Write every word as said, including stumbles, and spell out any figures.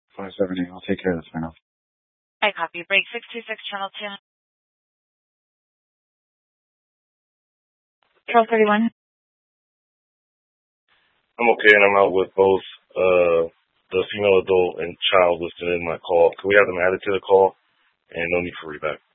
five seventy. I'll take care of this right now. I copy. Break six two six, channel two. twelve thirty-one. I'm okay, and I'm out with both uh, the female adult and child listed in my call. Can we have them added to the call? And no need for reback.